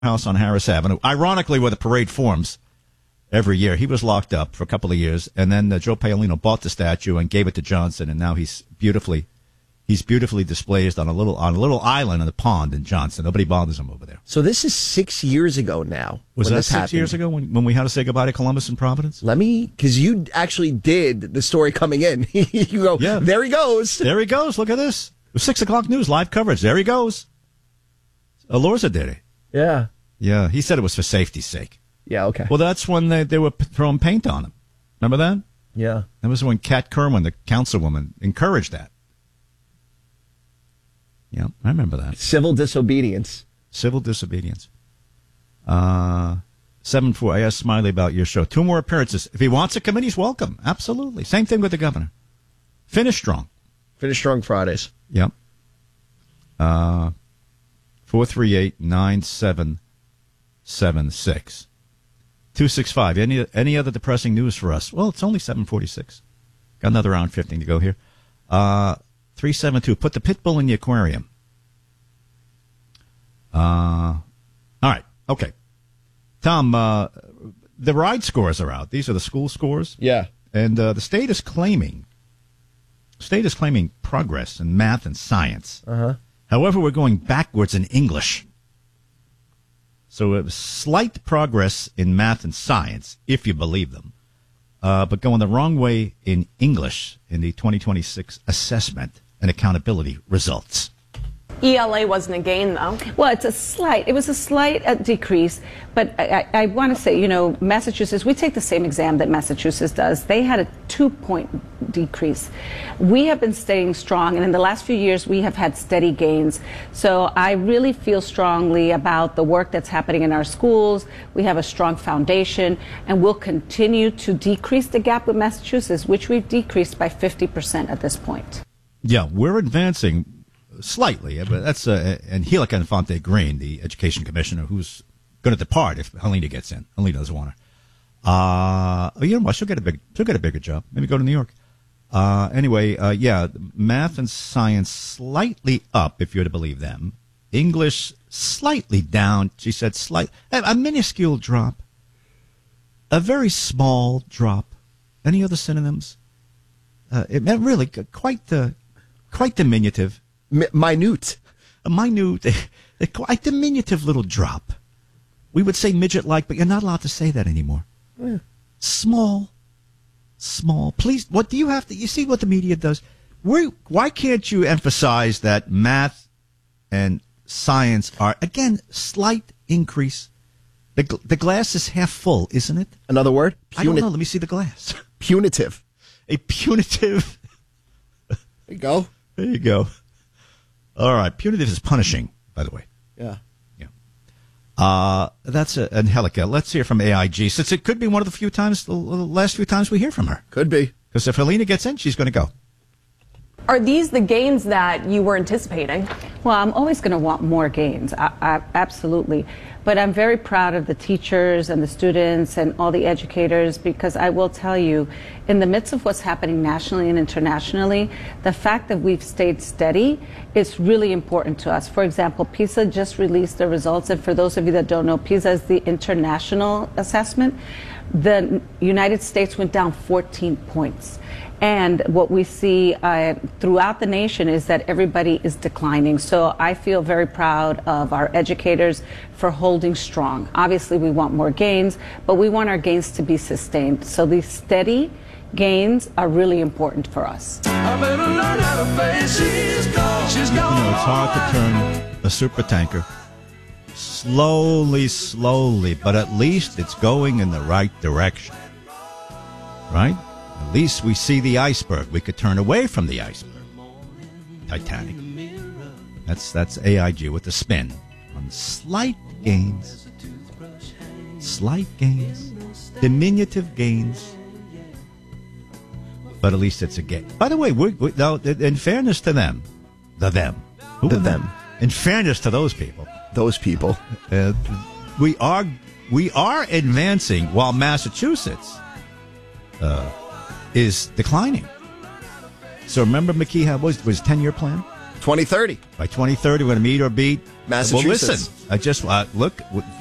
house on Harris Avenue, ironically where the parade forms every year. He was locked up for a couple of years, and then Joe Paolino bought the statue and gave it to Johnson, and now he's beautifully displayed on a little island in the pond in Johnson. Nobody bothers him over there. So this is 6 years ago now. Was that 6 years ago when we had to say goodbye to Columbus and Providence? Because you actually did the story coming in. You go, yeah. There he goes. There he goes. Look at this. It was 6 o'clock news, live coverage. There he goes. Alorza did it. Yeah. Yeah, he said it was for safety's sake. Yeah, okay. Well, that's when they were throwing paint on him. Remember that? Yeah. That was when Kat Kerwin, the councilwoman, encouraged that. Yeah, I remember that. Civil disobedience. 7-4. I asked Smiley about your show. 2 more appearances. If he wants a committee, he's welcome. Absolutely. Same thing with the governor. Finish strong. Finish strong Fridays. Yep. 438-9776. 265. Any other depressing news for us? Well, it's only 7:46. Got another round 15 to go here. 372. Put the pit bull in the aquarium. All right. Okay. Tom, the ride scores are out. These are the school scores. Yeah. And the state is claiming progress in math and science. Uh-huh. However, we're going backwards in English. So it was slight progress in math and science, if you believe them, but going the wrong way in English in the 2026 assessment and accountability results. ELA wasn't a gain, though. Well, it was a slight decrease, but I want to say, Massachusetts, we take the same exam that Massachusetts does. They had a 2-point decrease. We have been staying strong, and in the last few years, we have had steady gains. So I really feel strongly about the work that's happening in our schools. We have a strong foundation, and we'll continue to decrease the gap with Massachusetts, which we've decreased by 50% at this point. Yeah, we're advancing slightly, but that's and Helika Infante Green, the education commissioner, who's going to depart if Helena gets in. Helena doesn't want her. You know what? She'll get a bigger job. Maybe go to New York. Anyway, math and science slightly up, if you're to believe them. English slightly down. She said a minuscule drop, a very small drop. Any other synonyms? It meant really quite diminutive. Minute. A diminutive little drop. We would say midget-like, but you're not allowed to say that anymore. Yeah. Small. Please, what do you have to... You see what the media does? Why can't you emphasize that math and science are, again, slight increase? The glass is half full, isn't it? Another word? I don't know. Let me see the glass. Punitive. A punitive... There you go. There you go. All right. Punitive is punishing, by the way. Yeah. That's Angelica. Let's hear from AIG, since it could be one of the last few times we hear from her. Could be. Because if Helena gets in, she's going to go. Are these the gains that you were anticipating? Well, I'm always going to want more gains, absolutely. But I'm very proud of the teachers and the students and all the educators, because I will tell you, in the midst of what's happening nationally and internationally, the fact that we've stayed steady is really important to us. For example, PISA just released the results, and for those of you that don't know, PISA is the international assessment. The United States went down 14 points. And what we see throughout the nation is that everybody is declining. So I feel very proud of our educators for holding strong. Obviously, we want more gains, but we want our gains to be sustained. So these steady gains are really important for us. It's hard to turn a supertanker slowly, but at least it's going in the right direction. Right? At least we see the iceberg. We could turn away from the iceberg. Titanic. That's AIG with the spin on slight gains. Diminutive gains. But at least it's a gain. By the way, in fairness to them, in fairness to those people, we are advancing while Massachusetts is declining. So remember McKee had was 10-year plan? 2030. By 2030, we're going to meet or beat Massachusetts. Well, listen, I just look.